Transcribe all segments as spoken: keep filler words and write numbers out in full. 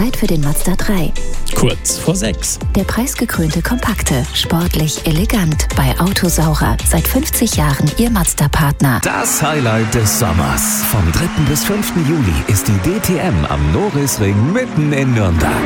Zeit für den Mazda drei. Kurz vor sechs. Der preisgekrönte Kompakte, sportlich elegant bei Autosaurer. Seit fünfzig Jahren Ihr Mazda-Partner. Das Highlight des Sommers. Vom dritten bis fünften Juli ist die D T M am Norisring mitten in Nürnberg.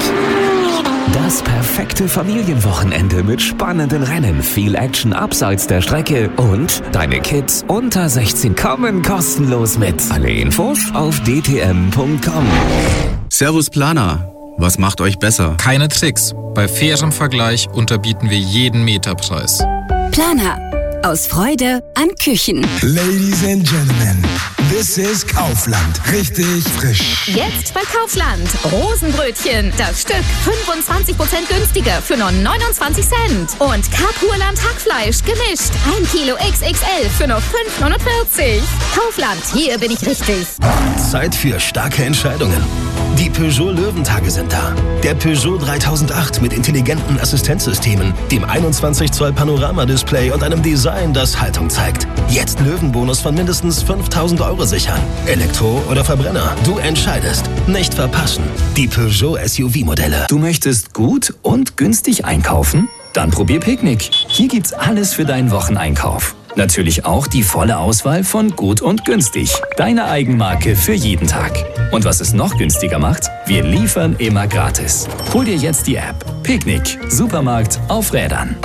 Das perfekte Familienwochenende mit spannenden Rennen, viel Action abseits der Strecke und deine Kids unter sechzehn kommen kostenlos mit. Alle Infos auf d t m punkt com. Servus Planer, was macht euch besser? Keine Tricks. Bei fairem Vergleich unterbieten wir jeden Meterpreis. Planer. Aus Freude an Küchen. Ladies and Gentlemen, this is Kaufland. Richtig frisch. Jetzt bei Kaufland. Rosenbrötchen. Das Stück fünfundzwanzig Prozent günstiger für nur neunundzwanzig Cent. Und Kapurland Hackfleisch gemischt. ein Kilo X X L für nur fünf neunundvierzig. Kaufland, hier bin ich richtig. Zeit für starke Entscheidungen. Die Peugeot Löwentage sind da. Der Peugeot dreitausendacht mit intelligenten Assistenzsystemen, dem einundzwanzig Zoll Panorama-Display und einem Design, das Haltung zeigt. Jetzt Löwenbonus von mindestens fünftausend Euro sichern. Elektro oder Verbrenner, du entscheidest. Nicht verpassen. Die Peugeot S U V-Modelle. Du möchtest gut und günstig einkaufen? Dann probier Picknick. Hier gibt's alles für deinen Wocheneinkauf. Natürlich auch die volle Auswahl von gut und günstig. Deine Eigenmarke für jeden Tag. Und was es noch günstiger macht? Wir liefern immer gratis. Hol dir jetzt die App. Picknick. Supermarkt auf Rädern.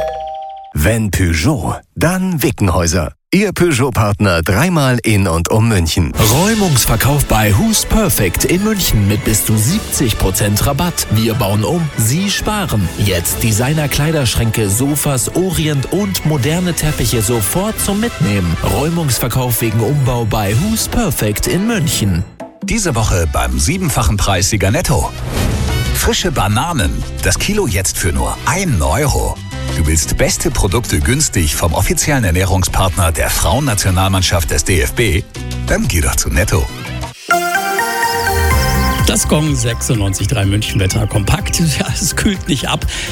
Wenn Peugeot, dann Wickenhäuser. Ihr Peugeot-Partner dreimal in und um München. Räumungsverkauf bei Who's Perfect in München mit bis zu siebzig Prozent Rabatt. Wir bauen um, Sie sparen. Jetzt Designer-Kleiderschränke, Sofas, Orient und moderne Teppiche sofort zum Mitnehmen. Räumungsverkauf wegen Umbau bei Who's Perfect in München. Diese Woche beim siebenfachen Preis Sieger Netto. Frische Bananen. Das Kilo jetzt für nur ein Euro. Du willst beste Produkte günstig vom offiziellen Ernährungspartner der Frauennationalmannschaft des D F B? Dann geh doch zu Netto. Das Gong sechsundneunzig Komma drei München Wetter kompakt. Ja, es kühlt nicht ab.